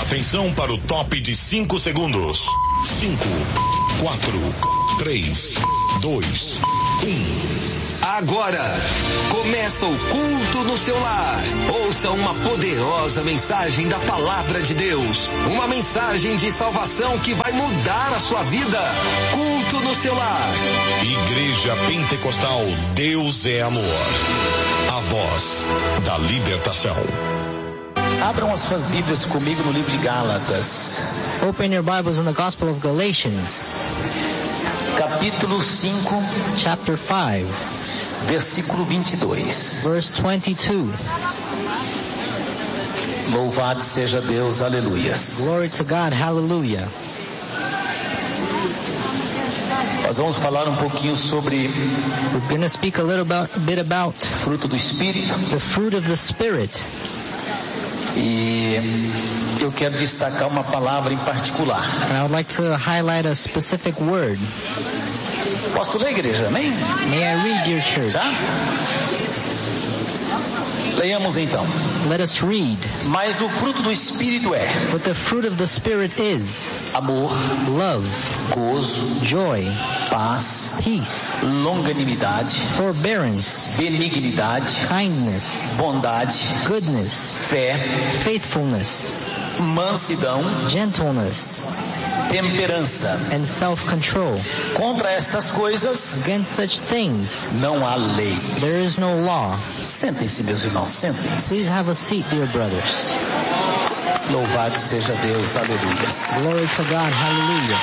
Atenção para o top de 5 segundos. 5, 4, 3, 2, 1. Agora, começa o culto no seu lar. Ouça uma poderosa mensagem da Palavra de Deus. Uma mensagem de salvação que vai mudar a sua vida. Culto no seu lar. Igreja Pentecostal Deus é Amor. A voz da libertação. Abram as suas Bíblias comigo no livro de Gálatas. Open your Bibles in the Gospel of Galatians. Capítulo 5, Chapter 5, versículo 22. verse 22. Louvado seja Deus, aleluias. Glory to God, hallelujah. Nós vamos falar um pouquinho sobre We're going to speak a bit about fruto do Espírito. the fruit of the Spirit. E eu quero destacar uma palavra em particular. And I would like to highlight a specific word. Posso ler, igreja? Amém? May I read, dear church? Já? Leiamos então. Let us read. Mas o fruto do Espírito é What the fruit of the Spirit is: amor, love, gozo, joy, paz, peace, longanimidade, forbearance, benignidade, kindness, bondade, goodness, fé, faithfulness, mansidão, gentleness, temperança. and self-control. Contra estas coisas Against such things não há lei. there is no law. Sentem-se, meus irmãos, sentem-se. Please have a seat, dear brothers. Louvado seja Deus, aleluia. Glory to God, hallelujah.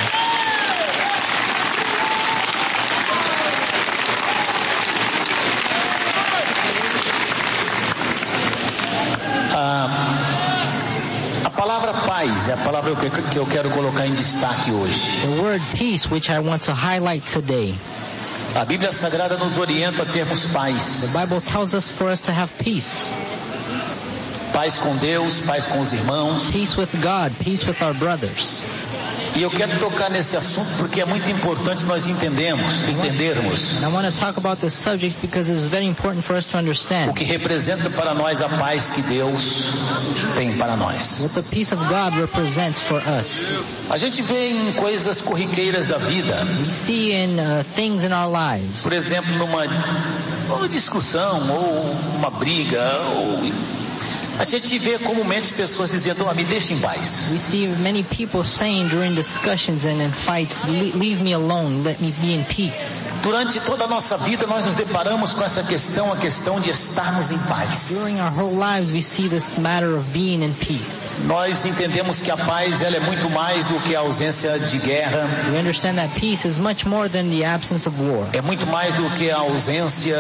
A palavra paz é a palavra que eu quero colocar em destaque hoje. The word peace, which I want to highlight today. A Bíblia Sagrada nos orienta a termos paz. The Bible tells us for us to have peace. Paz com Deus, paz com os irmãos. Peace with God, peace with our brothers. E eu quero tocar nesse assunto porque é muito importante nós entendermos And I want to talk about this subject because it's very important for us to o understand que representa para nós a paz que Deus tem para nós. what the peace of God represents for us. A gente vê em coisas corriqueiras da vida, We see in things in our lives. por exemplo, numa discussão ou uma briga, a gente vê comumente pessoas dizendo: me deixa em paz. We see many people saying during discussions and in fights, leave me alone, let me be in peace. Durante toda a nossa vida nós nos deparamos com essa questão, a questão de estarmos em paz. During our whole lives we see this matter of being in peace. Nós entendemos que a paz ela é muito mais do que a ausência de guerra, We understand that peace is much more than the absence of war. é muito mais do que a ausência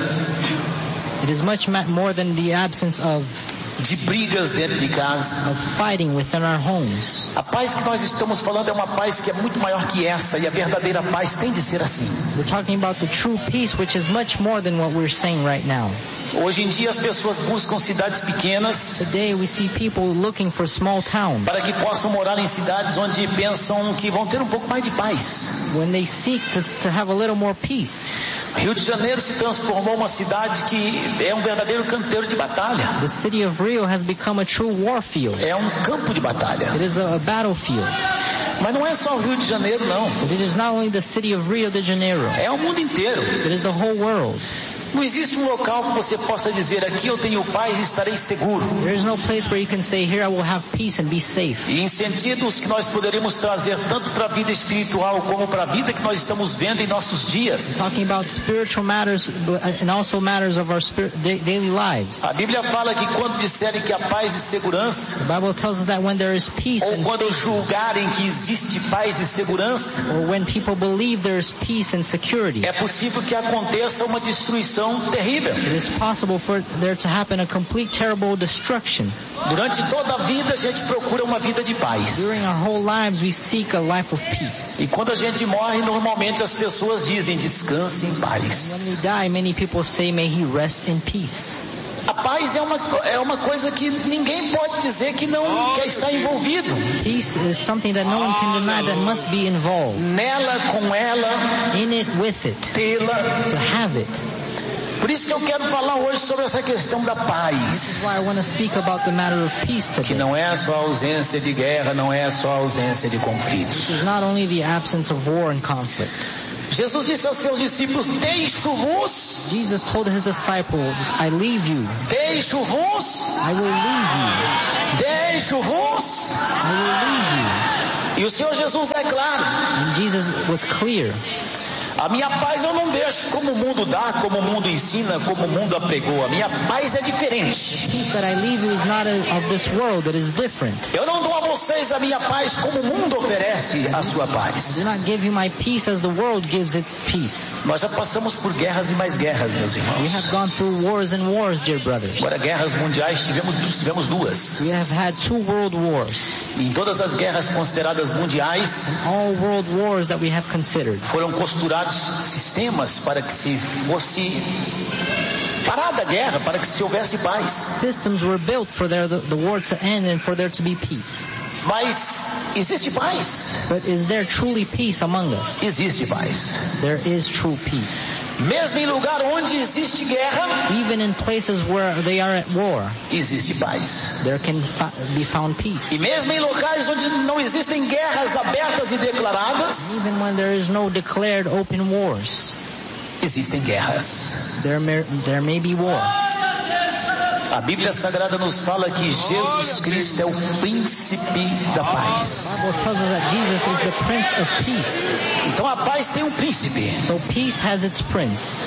It is much more than the absence of de brigas dentro de casa. fighting within our homes. A paz que nós estamos falando é uma paz que é muito maior que essa, e a verdadeira paz tem de ser assim. We're talking about the true peace, which is much more than what we're saying right now. Hoje em dia as pessoas buscam cidades pequenas Today we see people looking for small towns para que possam morar em cidades onde pensam que vão ter um pouco mais de paz. when they seek to have a little more peace. Rio de Janeiro se transformou uma cidade que é um verdadeiro canteiro de batalha. The city of Rio has become a true war field. É um campo de batalha. It is a battlefield. Mas não é só o Rio de Janeiro, não. But it is not only the city of Rio de Janeiro. É o mundo inteiro. It is the whole world. Não existe um local que você possa dizer: aqui eu tenho paz e estarei seguro. There is no place where you can say, here I will have peace and be safe. E em sentidos que nós poderíamos trazer tanto para a vida espiritual como para a vida que nós estamos vendo em nossos dias. Talking about spiritual matters and also matters of our daily lives. A Bíblia fala que quando disserem que há paz e segurança, The Bible tells us that when there is peace ou and quando safety, julgarem que existe paz e segurança, or when people believe there is peace and security, é possível que aconteça uma destruição terrível. it is possible for there to happen a complete terrible destruction. Durante toda a vida a gente procura uma vida de paz. During our whole lives we seek a life of peace. E quando a gente morre, normalmente as pessoas dizem: descanse em When paz. we die, many people say, may he rest in peace. A paz é uma coisa que ninguém pode dizer que não quer estar envolvido. Peace is something that no one can deny that must be involved. Nela, com ela, In it, with it, tê-la. to have it. Por isso que eu quero falar hoje sobre essa questão da paz. This is why I want to speak about the matter of peace Que today. não é só a ausência de guerra, não é só a ausência de conflitos. This is not only the absence of war and conflict. Jesus disse aos seus discípulos: deixo-vos, Jesus told his disciples, I leave you. deixo-vos, I will leave you. deixo-vos. I will leave you. E o Senhor Jesus é claro: And Jesus was clear. a minha paz eu não deixo como o mundo dá, como o mundo ensina, como o mundo apregou. A minha paz é diferente. Peace that I leave you is not of this world, it is different. Eu não dou a vocês a minha paz como o mundo oferece a sua I paz. do not give you my peace as the world gives its peace. Nós já passamos por guerras e mais guerras, meus We irmãos. have gone through wars and wars, dear brothers. Agora, guerras mundiais tivemos duas. We have had 2 world wars. E em todas as guerras consideradas mundiais, All world wars that we have considered. foram costurados sistemas para que se fosse parada a guerra, para que se houvesse paz. Systems were built for the war to end and for there to be peace. Mas existe paz? But is there truly peace among us? Existe paz. There is true peace. Mesmo em lugar onde existe guerra, Even in places where they are at war, existe paz. there can be found peace. E mesmo em locais onde não existem guerras abertas e declaradas, Even when there is no declared open wars, existem guerras. there may be war. A Bíblia Sagrada nos fala que Jesus Cristo é o príncipe da The paz. Bible tells us that Jesus is the Prince of Peace. Então a paz tem um príncipe. So peace has its prince.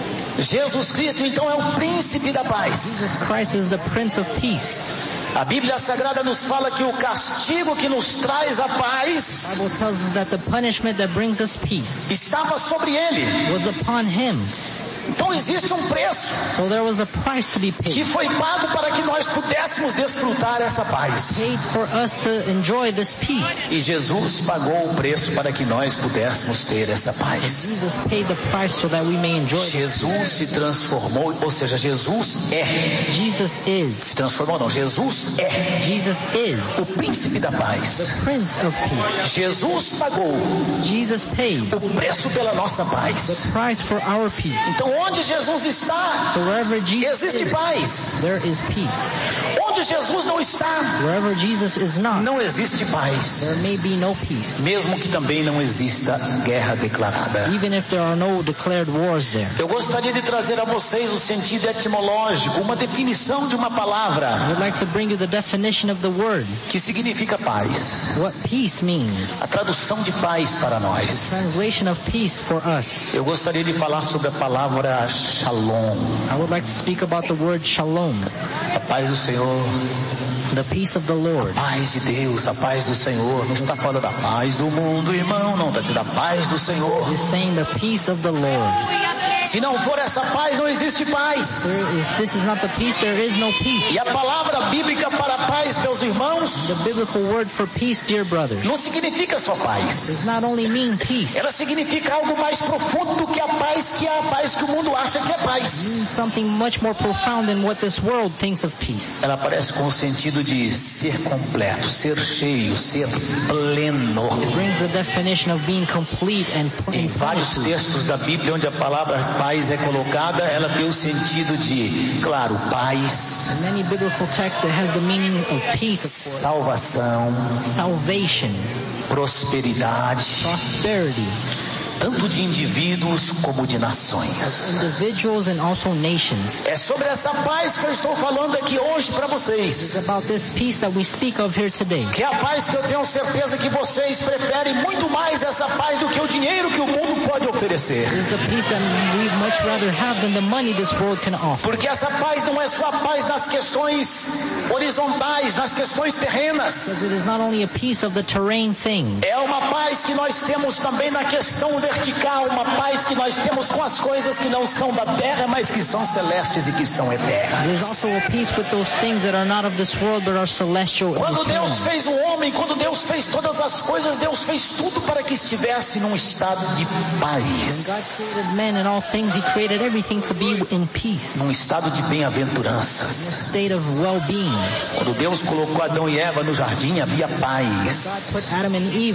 Jesus Cristo então é o príncipe da paz. Jesus Christ is the Prince of Peace. A Bíblia Sagrada nos fala que o castigo que nos traz a paz The Bible tells us that the punishment that brings us peace estava sobre ele. was upon him. Então existe um preço So there was a price to be que paid. foi pago para que nós pudéssemos desfrutar essa paz. Paid for us to enjoy this peace. E Jesus pagou o preço para que nós pudéssemos ter essa paz. Jesus paid the price so that we may enjoy it. Jesus se transformou, ou seja, Jesus é. Jesus is. Se transformou não, Jesus é Jesus is o príncipe da the paz. Prince of Peace. Jesus pagou Jesus paid o preço pela nossa paz. the price for our peace. Então onde Jesus está, So wherever Jesus existe is, paz. there is peace. Onde Jesus não está, Wherever Jesus is not, não existe paz. there may be no peace. Mesmo que também não exista guerra declarada. Even if there are no declared wars there. Eu gostaria de trazer a vocês o sentido etimológico, uma definição de uma palavra I would like to bring you the definition of the word, que significa paz. what peace means. A tradução de paz para nós. Translation of peace for us. Eu gostaria de falar sobre a palavra shalom. I would like to speak about the word shalom, A paz do Senhor, the peace of the Lord. paz de Deus, a paz do Senhor. Não está falando da paz do mundo, irmão, não. Está dizendo a paz do Senhor. It's saying the peace of the Lord. Se não for essa paz, não existe paz. If this is not the peace, there is no peace. E a palavra bíblica para paz, meus irmãos, The biblical word for peace, dear brothers, não significa só paz. does not only mean peace. Ela significa algo mais profundo do que a paz que o mundo acha que é It paz. means something much more profound than what this world thinks of peace. Ela aparece com o sentido de ser completo, ser cheio, ser pleno. It brings the definition of being complete and Em in vários plenitude. textos da Bíblia onde a palavra paz é colocada, ela tem o sentido de, claro, paz, In many biblical texts, it has the meaning of peace, of course, salvação, salvation, prosperidade, prosperity, tanto de indivíduos como de nações. individuals and also nations. É sobre essa paz que eu estou falando aqui hoje para vocês. It's about this peace that we speak of here today. Que é a paz que eu tenho certeza que vocês preferem muito mais essa paz do que o dinheiro que o mundo pode oferecer. It is the peace that we much rather have than the money this world can offer. Porque essa paz não é só a paz nas questões horizontais, nas questões terrenas. Because it is not only a peace of the terrain things. É uma paz que nós temos também na questão vertical, uma paz que nós temos com as coisas que não são da terra, mas que são celestes e que são It eternas. is also a peace with those things that are not of this world but are celestial. Quando Deus eternal. fez o homem, quando Deus fez todas as coisas, Deus fez tudo para que estivesse num estado de When God paz, created men and all things, He created everything to be in peace, num estado de in a bem-aventuranças. state of well-being. Quando Deus colocou Adão e Eva no jardim, havia God paz. put Adam and Eve in the Garden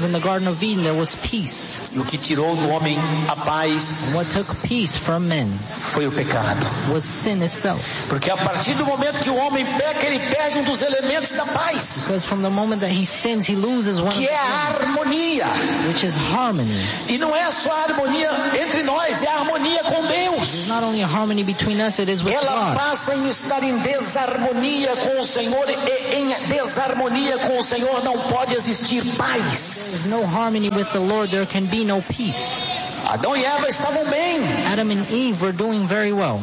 Garden of Eden there was peace. E o que tirou do homem a paz What took peace from men foi o pecado. was sin itself. Porque a partir do momento que o homem peca, ele perde um dos elementos da paz, Because from the moment that he sins, he loses one of que the é a harmonia. things, which is harmony. E não é só a harmonia entre nós, é a harmonia com Deus. It's not only a harmony between us, it is with Ela God. passa em estar em desarmonia com o Senhor, e em desarmonia com o Senhor não pode existir paz. There's no harmony with the Lord, there can be no peace. Adão e Eva estavam bem, Adam and Eve were doing very well.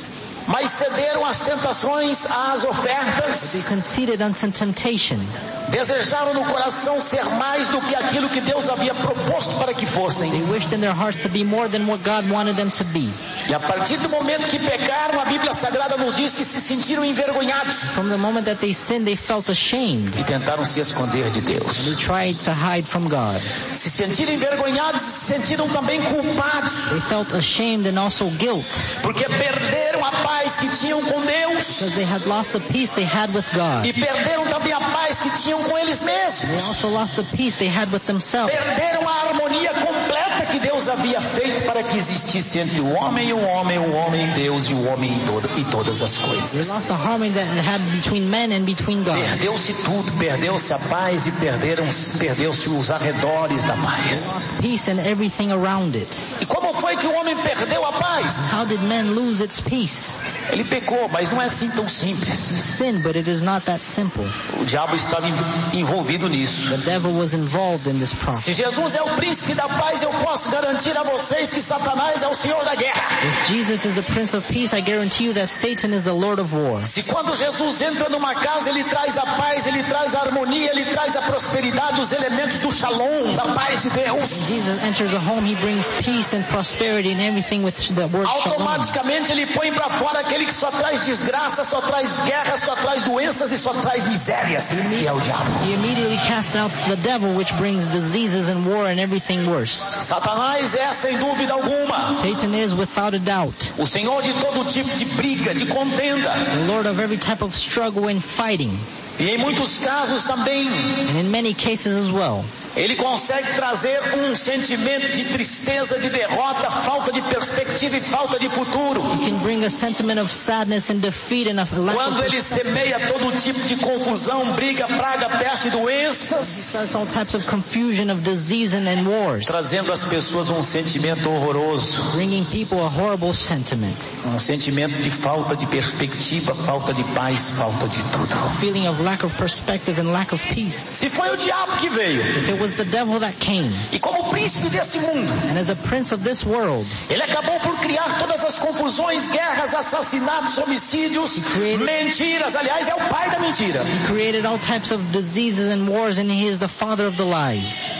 mas cederam às tentações, às They ofertas, conceded unto temptation. desejaram no coração ser mais do que aquilo que Deus havia proposto para que fossem. They wished in their hearts to be more than what God wanted them to be. E a partir do momento que pecaram, a Bíblia Sagrada nos diz que se sentiram envergonhados From the moment that they sinned, they felt ashamed. e tentaram se esconder de Deus. They tried to hide from God. Se sentiram envergonhados, se sentiram também culpados, They felt ashamed and also guilt porque perderam a paz que tinham com Deus because they had lost the peace they had with God. e perderam também a paz que tinham com eles They mesmos. also lost the peace they had with themselves. Perderam a harmonia completa que Deus havia feito para que existisse entre o homem e o homem e Deus e o homem e todas as They coisas. lost the harmony that it had between men and between God. Perdeu-se tudo, perdeu-se a paz e perdeu-se os arredores da paz. Peace and everything around it. E como foi que o homem perdeu a paz? How did man lose its peace? Ele pecou, mas não é assim tão simples. Sin, but it is not that simple. O diabo estava envolvido nisso. The devil was involved in this process. Se Jesus é o príncipe da paz, eu posso garantir a vocês que Satanás é o senhor da guerra. If Jesus is the Prince of Peace, I guarantee you that Satan is the Lord of war. Se quando Jesus entra numa casa, ele traz a paz, ele traz a harmonia, ele traz a prosperidade, os elementos do shalom, da paz de Deus. Jesus enters a home, he brings peace and prosperity and everything with the word shalom. Automaticamente ele põe para fora aquele que só traz desgraça, só traz guerra, só traz doenças e só traz misérias, que é o diabo. He immediately casts out the devil, which brings diseases and war and everything worse. Satanás é, sem dúvida alguma, Satan is, without a doubt, o senhor de todo tipo de briga, de contenda. the Lord of every type of struggle and fighting, E em muitos casos também, and in many cases as well. ele consegue trazer um sentimento de tristeza, de derrota, falta de perspectiva e falta de futuro. He can bring a sentiment of sadness and defeat and a lack of Quando ele perspective. semeia todo tipo de confusão, briga, praga, peste e doenças, Starts all types of confusion, of disease and wars, trazendo às pessoas um sentimento horroroso, bringing people a horrible sentiment, um sentimento de falta de perspectiva, falta de paz, falta de tudo. feeling of lack of perspective and lack of peace. Se foi o diabo que veio, If it was the devil that came, e como príncipe desse mundo, and as a prince of this world, ele acabou por criar todas as confusões, guerras, assassinatos, homicídios, mentiras. Aliás, é o pai da mentira. he created all types of diseases and wars, and he is the father of the lies.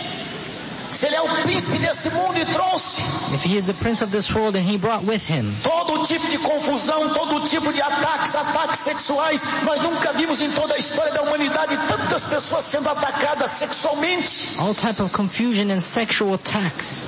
Se ele é o príncipe desse mundo e trouxe If he is the prince of this world and he brought with him todo tipo de confusão, todo tipo de ataques sexuais, nós nunca vimos em toda a história da humanidade tantas pessoas sendo atacadas sexualmente, all type of confusion and sexual attacks,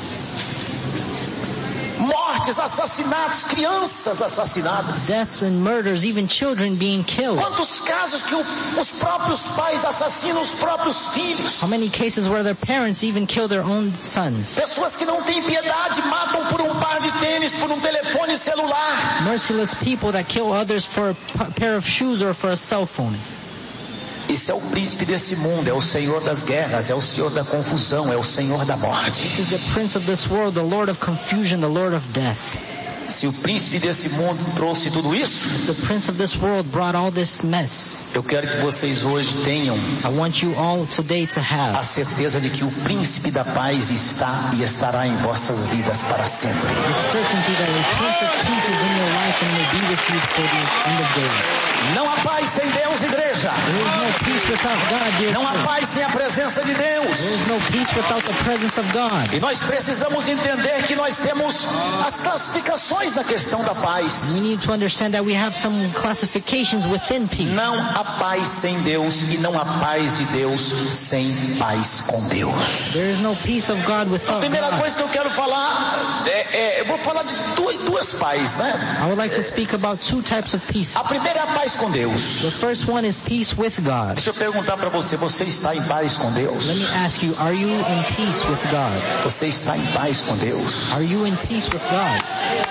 mortes, assassinatos, crianças assassinadas. deaths and murders, even children being killed. Quantos casos que os próprios pais assassinam os próprios filhos? How many cases where their parents even kill their own sons? Pessoas que não têm piedade matam por um par de tênis, por um telefone celular. Merciless people that kill others for a pair of shoes or for a cell phone. Esse é o príncipe desse mundo, é o senhor das guerras, é o senhor da confusão, é o senhor da morte. This is the prince of this world, the Lord of confusion, the Lord of death. Se o príncipe desse mundo trouxe tudo isso, The prince of this world brought all this mess. eu quero que vocês hoje tenham I want you all today to a have certeza de que o príncipe da paz está e estará em vossas vidas para sempre. the certainty that the prince of peace is in your life and will be with you for the end of days. Não há paz sem Deus, igreja. There is no peace without God, dear Não há friend. paz sem a presença de Deus. There is no peace without the presence of God. E nós precisamos entender que nós temos as classificações na questão da paz. We need to understand that we have some classifications within peace. Não há paz sem Deus e não há paz de Deus sem paz com Deus. There is no peace of God A without primeira God. coisa que eu quero falar, eu vou falar de duas paz, né? I would like to speak about two types of peace. A primeira é a paz com Deus. The first one is peace with God. Deixa eu perguntar para você, você está em paz com Deus? Let me ask you, are you in peace with God? Você está em paz com Deus? Are you in peace with God?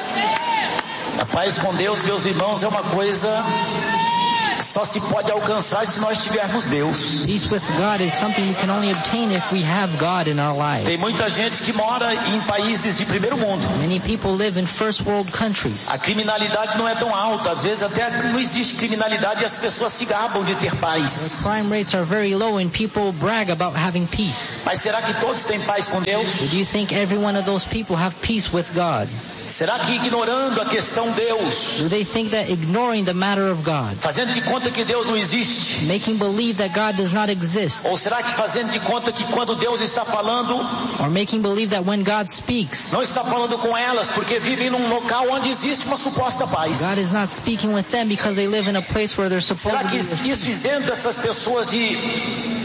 A paz com Deus, meus irmãos, é uma coisa que só se pode alcançar se nós tivermos Deus. Peace with God is something we can only obtain if we have God in our lives. Tem muita gente que mora em países de primeiro mundo. Many people live in first world countries. A criminalidade não é tão alta, às vezes até não existe criminalidade e as pessoas se gabam de ter paz. Crime rates are very low and people brag about having peace. Mas será que todos têm paz com Deus? Do you think every one of those people have peace with God? Será que ignorando a questão Deus, Do they think that ignoring the matter of God, fazendo de conta que Deus não existe? making believe that God does not exist, Ou será que fazendo de conta que quando Deus está falando, or making believe that when God speaks, não está falando com elas porque vivem num local onde existe uma suposta paz? God is not speaking with them because they live in a place where they're supposed Será to que be? isso isenta essas pessoas de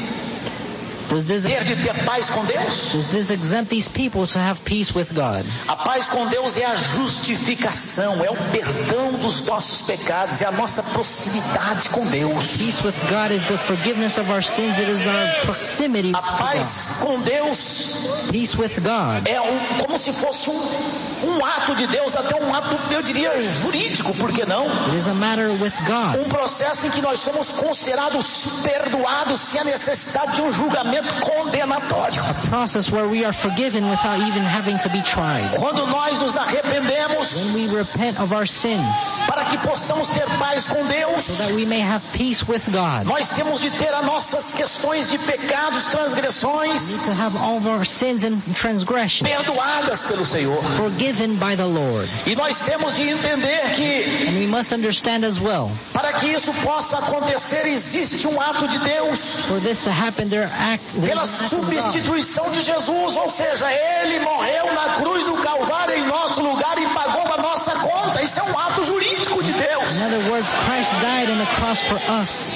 ter paz com Deus? Does this exempt these people to have peace with God? A paz com Deus é a justificação, é o perdão dos nossos pecados, é a nossa proximidade com Deus. Peace with God is the forgiveness of our sins. It is our proximity A to God. paz com Deus Peace with God é como se fosse um ato de Deus, até um ato, eu diria, jurídico, por que não? it is a matter with God. Um processo em que nós somos considerados perdoados sem a necessidade de um julgamento condenatório. A process where we are forgiven without even having to be tried. Quando nós nos arrependemos, When we repent of our sins, para que possamos ter paz com Deus, so that we may have peace with God, nós temos de ter as nossas questões de pecados, transgressões, to have all of our sins and transgressions perdoadas pelo Senhor. forgiven by the Lord. E nós temos de entender que, And we must understand as well, para que isso possa acontecer, existe um ato de Deus for this to happen, there pela is an act of God. substituição de Jesus, ou seja, Ele morreu na cruz do Calvário em nosso lugar e pagou a nossa conta. Isso é um ato jurídico de Deus. In other words, Christ died on the cross for us.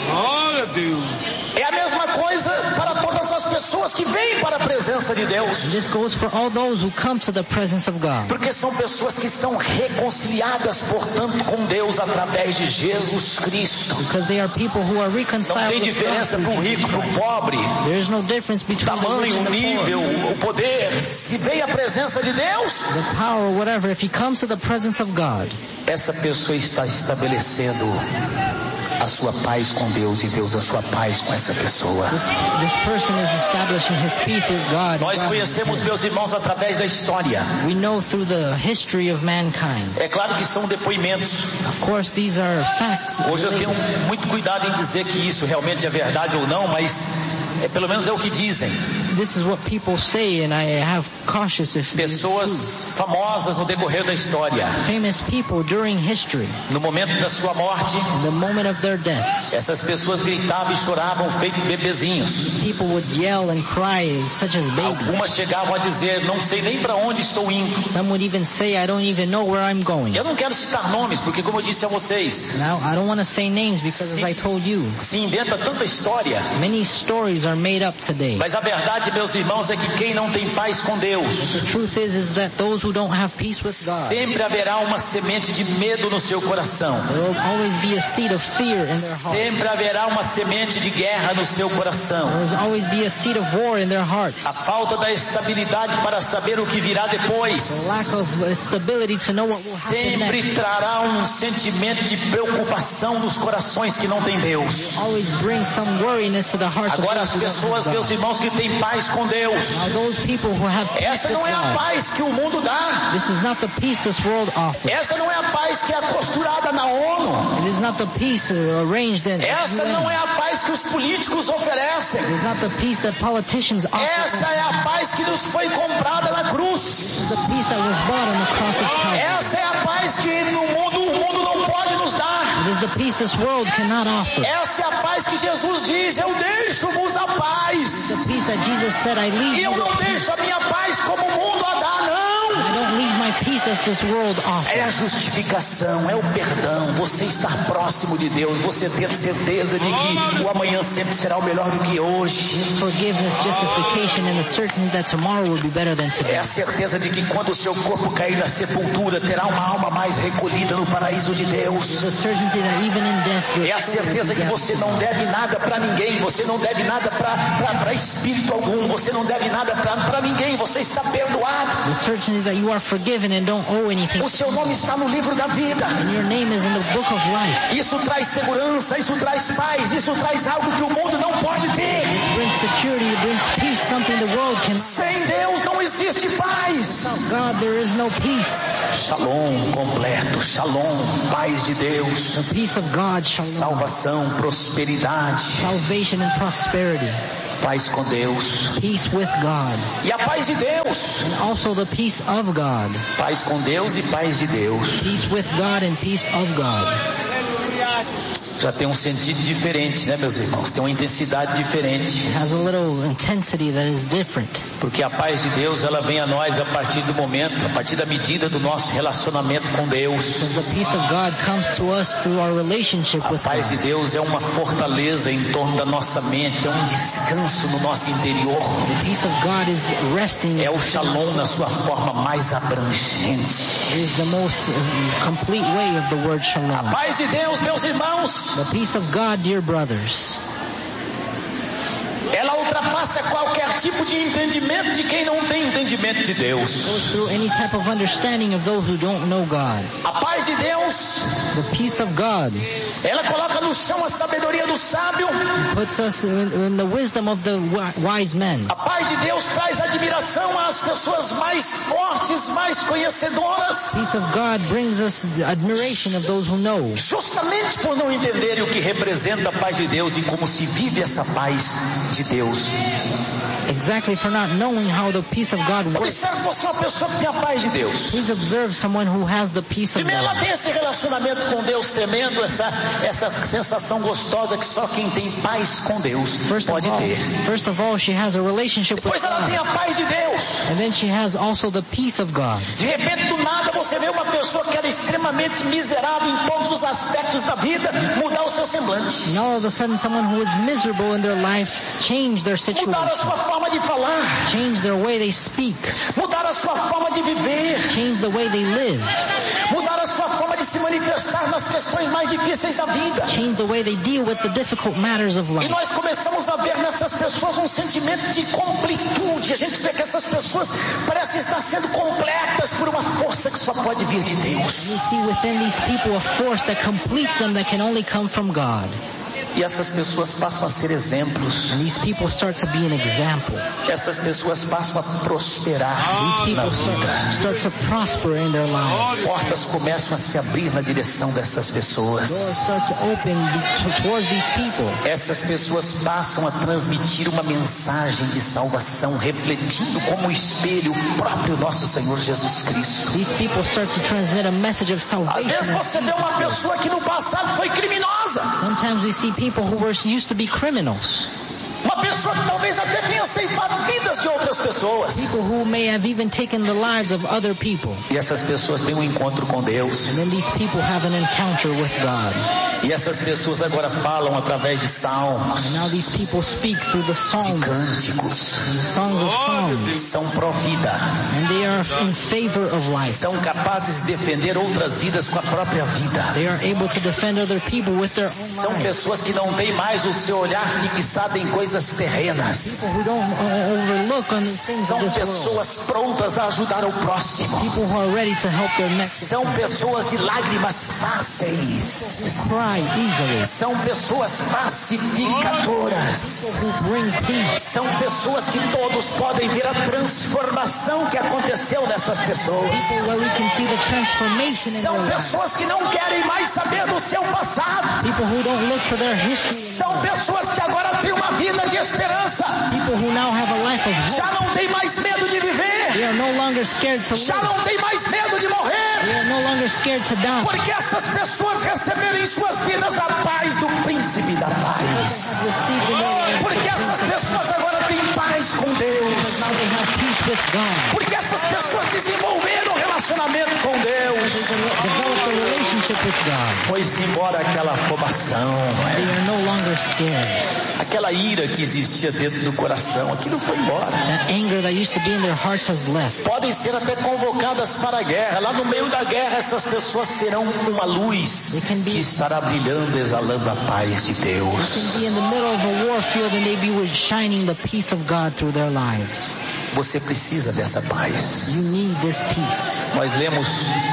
É a mesma coisa para todas as pessoas que vêm para a presença de Deus. This goes for all those who come to the presence of God. Porque são pessoas que são reconciliadas, portanto, com Deus através de Jesus Cristo. Because they are people who are Não reconciled tem with diferença God. para o rico e para o pobre, There is no difference between the rich tamanho, and the nível, poor, o poder. Se vem à presença de Deus, the power, or whatever. If he comes to the presence of God, essa pessoa está estabelecendo a sua paz com Deus e Deus a sua paz com essa pessoa. this person is establishing his peace with God. Nós God conhecemos, with him. meus irmãos, através da história. We know through the history of mankind. É claro que são depoimentos. Of course, these are facts. Hoje eu tenho muito cuidado em dizer que isso realmente é verdade ou não, mas pelo menos é o que dizem. This is what people say, and I have cautious if it is true. Pessoas famosas no decorrer da história, Famous people during history, no momento da sua morte, in the moment of their deaths, essas pessoas gritavam e choravam feito bebezinhos. people would yell and cry such as babies. Algumas chegavam a dizer, não sei nem para onde estou indo. Some would even say, I don't even know where I'm going. Eu não quero citar nomes, porque como eu disse a vocês, Now, I don't want to say names because as I told you, se inventa tanta história. many stories are made up today. Mas a verdade, meus irmãos, é que quem não tem paz com Deus, The truth is that those who don't have peace with God, sempre haverá uma semente de medo no seu coração. there will always be a seed of fear in their heart. Sempre haverá uma semente de guerra no seu coração. There will always be a seed of war in their hearts. A falta da estabilidade para saber o que virá The depois lack of stability to know what will happen sempre next trará um sentimento de preocupação nos corações que não têm Deus. always brings some worriness to the hearts of Agora as those who don't pessoas, have meus God. irmãos, que têm paz com Deus, Now those people who have peace essa with não é a God, paz que o mundo dá. this is not the peace this world offers. Essa não é a paz que é costurada na ONU. It is not the peace arranged in Essa não UN. é a paz que os políticos oferecem. It is not the peace that politicians offer. Essa é a paz que nos foi comprada na cruz. It is the peace that was bought on the cross of Calvary. Essa é a paz que o mundo não pode nos dar. It is the peace this world cannot offer. Essa é a paz que Jesus diz, eu deixo-vos a paz. The peace that Jesus said, I leave E you eu não with peace. deixo a minha paz como o mundo a dá, não. I don't leave my peace as this world offers. É a justificação, é o perdão, você estar próximo de Deus, você ter certeza de que o amanhã sempre será o melhor do que hoje. Forgiveness, justification, and the certainty that tomorrow will be better than today. É a certeza de que quando o seu corpo cair na sepultura, terá uma alma mais recolhida no paraíso de Deus. The certainty that even in death, your É a soul will certeza be que você não deve nada para ninguém, você não deve nada para espírito algum, você não deve nada para ninguém, você está perdoado. the certainty that you are forgiven and don't owe anything. O seu nome está no livro da vida. And your name is in the book of life. Isso traz segurança, isso traz paz, isso traz algo que o mundo não pode ter. It brings security, it brings peace, something the world cannot. Sem Deus não existe paz. God, there is no peace. Shalom completo, shalom, paz de Deus, The peace of God, shalom, salvação, prosperidade, salvation and prosperity, paz com Deus. peace with God, E a paz de Deus, and also the peace of God. paz com Deus e paz de Deus. Peace with God and peace of God. Já tem um sentido diferente, né, meus irmãos? Tem uma intensidade diferente. It has a little intensity that is different. Porque a paz de Deus, ela vem a nós a partir do momento, a partir da medida do nosso relacionamento com Deus. Because the peace of God comes to us through our relationship A with paz de God. Deus é uma fortaleza em torno da nossa mente, é um descanso no nosso interior. The peace of God is resting. É o shalom na sua forma mais abrangente. It is the most complete way of the word A shalom. paz de Deus, meus irmãos, The peace of God, dear brothers, ela ultrapassa qualquer tipo de entendimento de quem não tem entendimento de Deus. goes through any type of understanding of those who don't know God. A paz de Deus, The peace of God ela coloca no chão a sabedoria do sábio. puts us in the wisdom of the wise men. A paz de Deus traz admiração às pessoas mais fortes, mais conhecedoras, Peace of God brings us admiration of those who know. justamente por não entenderem o que representa a paz de Deus e como se vive essa paz de Deus. Exactly for not knowing how the peace of God works. Observe você é uma pessoa que tem a paz de Deus. Please observe someone who has the peace of Primeiro, ela God. tem esse relacionamento com Deus tremendo, essa sensação gostosa que só quem tem paz com Deus pode ter. First of all, she has a relationship with Depois ela tem God. a paz de Deus. And then she has also the peace of God. De repente, do nada, você vê uma pessoa que era extremamente miserável em todos os aspectos da vida mudar o seu semblante. And all of a sudden, someone who was miserable in their life change their Mudar a situation, sua forma de falar. change their way they speak, Mudar a sua forma de viver. change the way they live, Mudar a sua forma de se manifestar nas questões mais difíceis da vida. change the way they deal with the difficult matters of E life. nós começamos a ver nessas pessoas um sentimento de completude. A gente vê que essas pessoas parecem estar sendo completas por uma força que só pode vir de Deus. We see within these people a force that completes them that can only come from God. E essas pessoas passam a ser exemplos. And these people start to be an example. Essas pessoas passam a prosperar These na people vida. start to prosper in their lives. Portas começam a se abrir na direção dessas pessoas. Doors start to open towards these people. Essas pessoas passam a transmitir uma mensagem de salvação, refletindo como espelho o próprio nosso Senhor Jesus Cristo. These people start to transmit a message of Às salvation. vezes você vê uma pessoa que no passado foi criminosa. Sometimes we see people who used to be criminals. Uma pessoa que talvez até tenha ceifado vidas de outras pessoas. People who may have even taken the lives of other people. E essas pessoas têm um encontro com Deus. And then these people have an encounter with God. E essas pessoas agora falam através de salmos, And now these people speak through the de songs, cânticos. songs of songs. São pró-vida. And they are in favor of life. São capazes de defender outras vidas com a própria vida. They are able to defend other people with their own São lives. pessoas que não têm mais o seu olhar fixado em coisas terrenas. People who don't overlook on the things São of this world. pessoas prontas a ajudar o próximo. People who are ready to help their next. São pessoas de lágrimas fáceis. Cry easily. São pessoas pacificadoras. Who bring peace. São pessoas que todos podem ver a transformação que aconteceu nessas pessoas. People where we can see the transformation in São their lives. pessoas que não querem mais saber do seu passado. People who don't look to their history. São pessoas que agora têm uma vida de esperança. People who now have a life of Já hope. não têm mais medo de viver. They are no longer scared to Já live. não têm mais medo de They morrer. are no longer scared to die. Porque essas pessoas receberam em suas vidas a paz do príncipe da paz. Received in their life. Porque essas pessoas agora têm paz com Deus. Now they have peace with God. Porque essas pessoas desenvolveram God. Foi-se embora aquela afobação, They are no longer scared. aquela ira que existia dentro do coração, aquilo foi embora. That anger that used to be in their hearts has left. Podem ser até convocadas para a guerra. Lá no meio da guerra, essas pessoas serão uma luz que estará brilhando, exalando a paz de They Deus. can be in the middle of a war field and they be shining the peace of God through their lives. Você precisa dessa paz. You need this peace. Nós lemos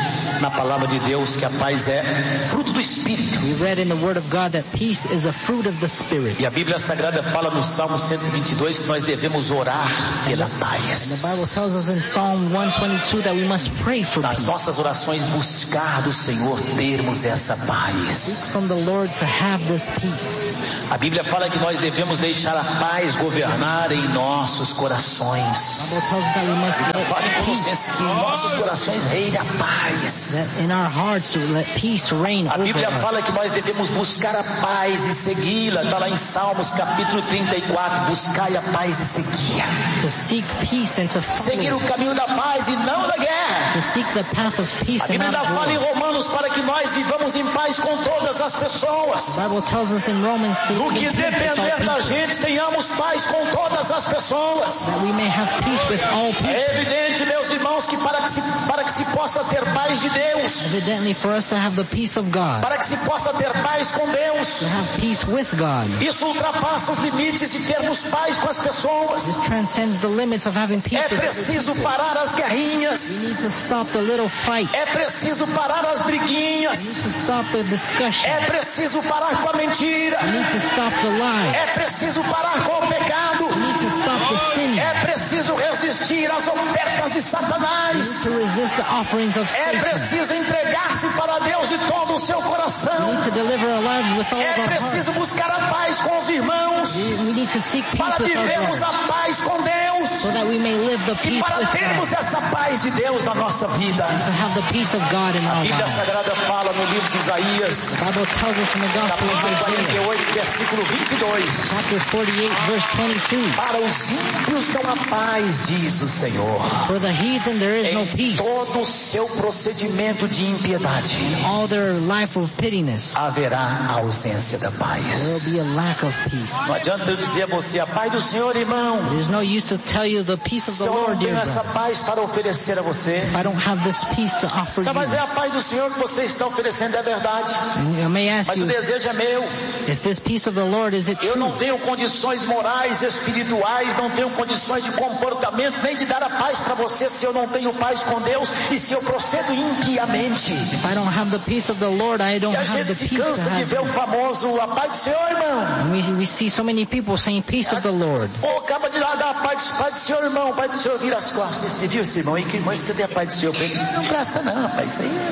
na palavra de Deus que a paz é fruto do Espírito. We read in the Word of God that peace is a fruit of the Spirit. E a Bíblia Sagrada fala no Salmo 122 que nós devemos orar pela And the paz. Bible tells us in Psalm 122 that we must pray for Nas peace. nossas orações buscar do Senhor termos essa Seek paz. from the Lord to have this peace. A Bíblia fala que nós devemos deixar a paz governar em nossos corações. The Bible tells us that we must A Bíblia fala em let peace, Colossenses que em nossos corações reine a paz. that in our hearts let peace reign A over Bíblia fala us. que nós devemos buscar a paz e segui-la. Está lá em Salmos capítulo 34. Buscai a paz e segui-a. To seek peace and to Seguir o follow. caminho da paz e não da guerra. To seek the path of peace A and Bíblia not ainda fala em war. Romanos para que nós vivamos em paz com todas as pessoas. The Bible tells us in Romans to No live que in peace with depender all da people, gente, tenhamos paz com todas as pessoas. that we may have peace with all people. É evidente, meus irmãos, que para que se possa ter paz de Deus, Evidently, for us to have the peace of God, para que se possa ter paz com Deus, to have peace with God, isso ultrapassa os limites de termos paz com as pessoas. this transcends the limits of having peace É with other preciso people. parar as We guerrinhas. need to stop the little fight. É preciso parar as We need briguinhas. to stop the discussion. É preciso parar com a mentira. We need to stop the lie. É preciso parar com o pecado. We need to stop the sinning. É preciso resistir às ofertas de We need Satanás. to resist the offerings of É Satan. preciso entregar-se para Deus de todo o seu We coração. need to deliver our lives with all É of our preciso heart. buscar a paz com os irmãos. We need to seek peace Para with our vivermos brothers, a paz com Deus. so that we may live the E peace para with termos God, essa paz de Deus na nossa vida. to have the peace of God in A our Bíblia lives. Sagrada fala no livro de Isaías, The Bible tells us in the Gospel of capítulo Isaiah, 48, versículo 22. chapter 48, verse 22, Para os ímpios não há paz, diz o Senhor. for the heathen there is no Em peace. todo o seu procedimento de impiedade All their life of pettiness, haverá a ausência da there paz. will be a lack of peace. Não adianta eu dizer a você, a paz do Senhor, irmão. There's no use to tell you the peace of Se the eu não Lord, tenho dear essa brother. paz para oferecer a você, If I don't have this peace to offer sabe, mas é you, a paz do Senhor que você está oferecendo, é verdade. I may ask Mas o you, desejo é meu. if this peace of the Lord, is it Eu true? não tenho condições morais, espirituais, não tenho condições de comportamento, nem de dar a paz para você se eu não tenho paz com Deus e se eu procedo impiamente. If I don't have the peace of the Lord, I don't E a have gente the se peace to cansa de ver o have. famoso a paz do Senhor, irmão. We see so many people saying peace of the Lord. Ou acaba de lá dar a paz do Senhor, irmão. Paz do Senhor, vira as costas. Você viu esse irmão? E que irmão, isso cadê a paz do Senhor? Ele disse, não presta não, rapaz. Isso aí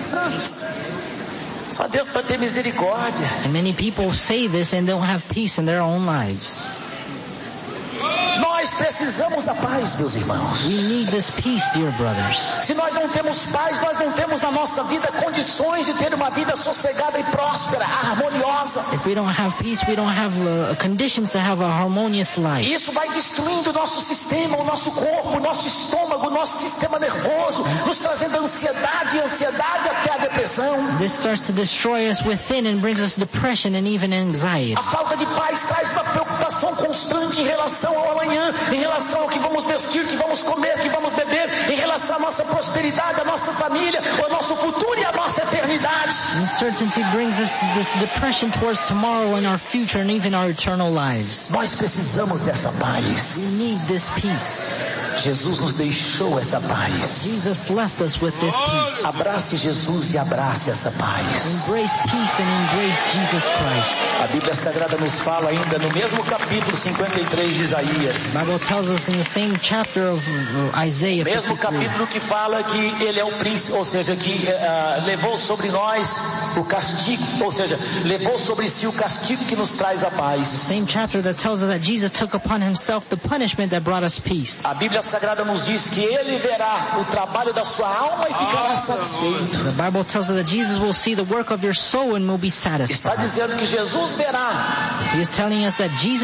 é só Deus para ter misericórdia. And many people say this and don't have peace in their own lives. Nós precisamos da paz, meus irmãos. We need this peace, dear brothers. Se nós não temos paz, nós não temos na nossa vida condições de ter uma vida sossegada e próspera, harmoniosa. If we don't have peace, we don't have conditions to have a harmonious life. E isso vai destruindo o nosso sistema, o nosso corpo, o nosso estômago, o nosso sistema nervoso, nos trazendo ansiedade e ansiedade até a depressão. This starts to destroy us within and brings us depression and even anxiety. A falta de paz traz uma preocupação constante em relação ao amanhã, em relação ao que vamos vestir, que vamos comer, que vamos beber, em relação à nossa prosperidade, à nossa família, ao nosso futuro e à nossa eternidade. Uncertainty brings us this depression towards tomorrow and our future and even our eternal lives. Nós precisamos dessa We paz. need this peace. Jesus nos deixou essa paz. Jesus left us with this peace. Abrace Jesus e abrace essa paz. Embrace peace and embrace Jesus Christ. A Bíblia Sagrada nos fala ainda no mesmo capítulo 53 de Isaías. The Bible tells us in the same chapter of Isaiah Mesmo 53, capítulo que fala que ele é o príncipe, ou seja, que levou sobre nós o castigo, ou seja, levou sobre si o castigo que nos traz a paz. same chapter that tells us that Jesus took upon himself the punishment that brought us peace. A Bíblia Sagrada nos diz que ele verá o trabalho da sua alma e ficará satisfeito. The Bible tells us that Jesus will see the work of your soul and will be Está satisfied. dizendo que Jesus verá He is telling us that Jesus will see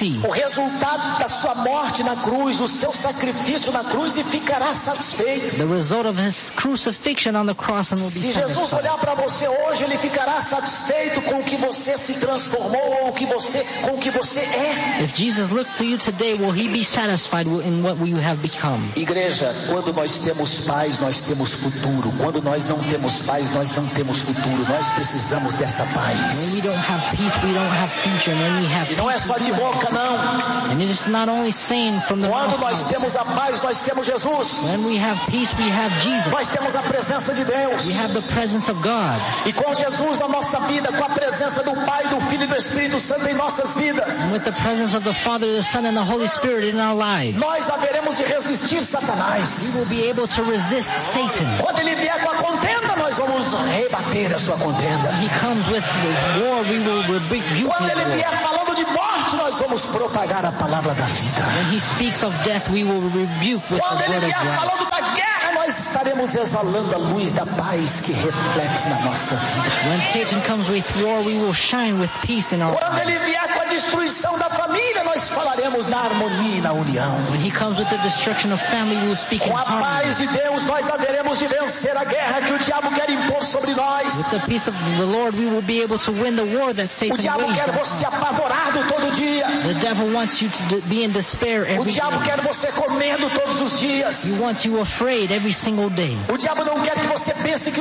see o resultado da sua morte na cruz, o seu sacrifício na cruz, e ficará satisfeito. the result of his crucifixion on the cross and will be Se Jesus satisfied. olhar para você hoje, ele ficará satisfeito com o que você se transformou ou com o que você é. If Jesus looks to you today, will he be satisfied in what you have become? Igreja, quando nós temos paz, nós temos futuro. Quando nós não temos paz, nós não temos futuro. Nós precisamos dessa When paz. we don't have peace, we don't have future. And when we have E não é peace, só de boca, não. and it is not only saying from the Quando mouth. nós temos a paz, nós temos Jesus. When we have peace, we have Jesus. Nós temos a presença de Deus. We have the presence of God. E com Jesus na nossa vida, com a presença do Pai, do Filho e do Espírito Santo em nossas vidas, And with the presence of the Father, the Son, and the Holy Spirit in our lives, nós haveremos de resistir Satanás. we will be able to resist Satan. Quando ele vier com a contenda, nós vamos rebater a sua contenda. He comes with the war, we will rebuke Quando ele his war. vier falando de morte, nós vamos propagar a palavra da vida. When he speaks of death, we will rebuke with Quando the ele word of vier God. falando da guerra, nós estaremos exalando a luz da paz que reflete na nossa vida. When Satan comes with war, we will shine with peace in our Quando lives. ele vier com a destruição da família, nós falaremos na harmonia e na união. When he comes with the destruction of family, we will speak in Com a harmony. paz de Deus, nós haveremos de vencer a guerra que o diabo quer impor sobre nós. With the peace of the Lord, we will be able to win the war that O Satan diabo quer waged. você apavorado todo dia. The devil wants you to be in despair O every diabo day. quer você comendo todos os dias. He wants you afraid every single day. O diabo não quer que você pense que